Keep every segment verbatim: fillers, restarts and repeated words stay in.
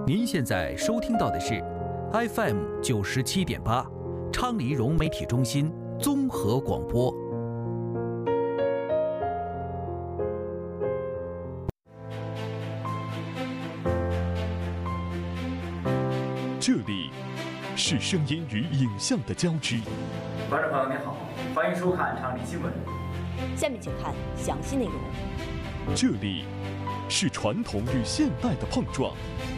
您现在收听到的是 F M 九十七点八，昌黎融媒体中心综合广播。 这里是声音与影像的交织。 观众朋友您好，欢迎收看昌黎新闻。 下面请看详细内容。 这里是传统与现代的碰撞。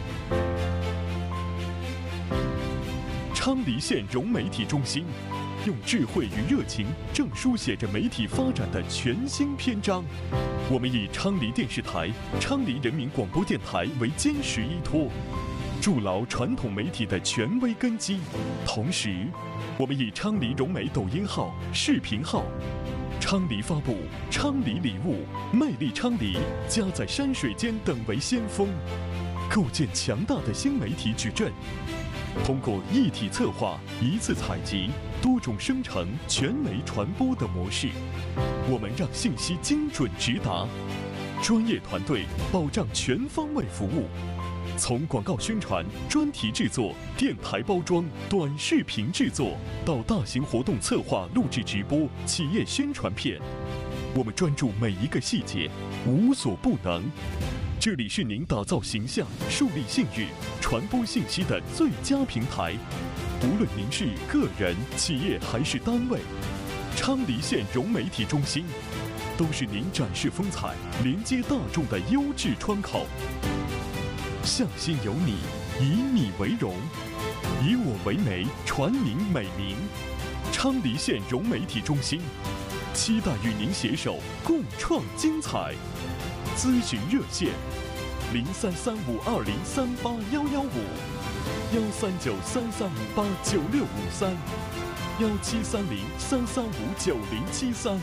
昌黎县融媒体中心用智慧与热情，正书写着媒体发展的全新篇章。我们以昌黎电视台、昌黎人民广播电台为坚实依托，筑牢传统媒体的权威根基。同时，我们以昌黎融媒抖音号、视频号、昌黎发布、昌黎礼物、魅力昌黎、家在山水间等为先锋，构建强大的新媒体矩阵。通过一体策划、一次采集、多种生成、全媒传播的模式，我们让信息精准直达，专业团队保障全方位服务。从广告宣传、专题制作、电台包装、短视频制作，到大型活动策划、录制直播、企业宣传片，我们专注每一个细节，无所不能。这里是您打造形象、树立信誉、传播信息的最佳平台。无论您是个人、企业还是单位，昌黎县融媒体中心都是您展示风采、连接大众的优质窗口。向心有你，以你为荣，以我为媒，传您美名。昌黎县融媒体中心期待与您携手共创精彩。咨询热线：零三三五二零三八幺幺五，幺三九三三五八九六五三，幺七三零三三五九零七三。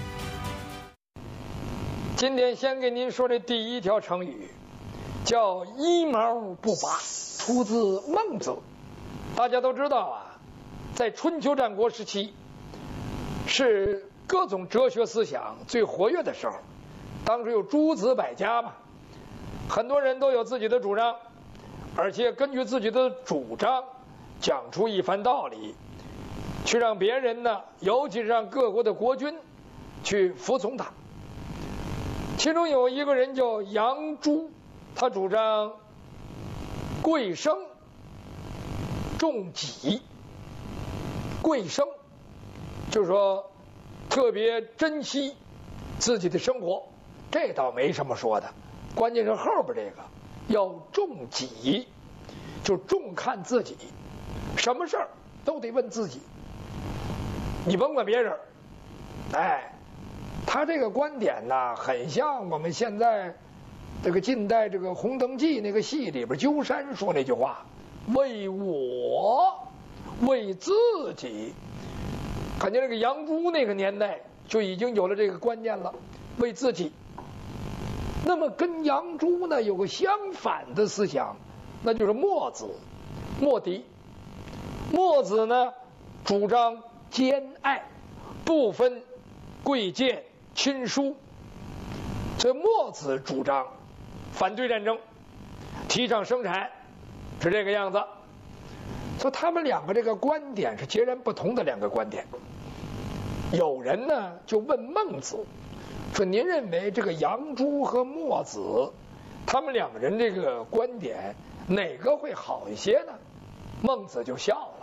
今天先给您说这第一条成语，叫一毛不拔，出自孟子。大家都知道啊，在春秋战国时期，是各种哲学思想最活跃的时候。当时有诸子百家嘛，很多人都有自己的主张，而且根据自己的主张讲出一番道理，去让别人呢，尤其是让各国的国君去服从他。其中有一个人叫杨朱，他主张贵生重己。贵生就是说特别珍惜自己的生活，这倒没什么说的，关键是后边这个要重己，就重看自己，什么事儿都得问自己，你甭管别人。哎，他这个观点呢，很像我们现在这个近代这个《红灯记》那个戏里边鸠山说那句话：“为我，为自己。”感觉这个杨朱那个年代就已经有了这个观念了，为自己。那么跟杨朱呢有个相反的思想，那就是墨子、墨翟。墨子呢主张兼爱，不分贵贱亲疏，所以墨子主张反对战争，提倡生产，是这个样子。所以他们两个这个观点是截然不同的两个观点。有人呢就问孟子说：“您认为这个杨朱和墨子，他们两个人这个观点哪个会好一些呢？”孟子就笑了，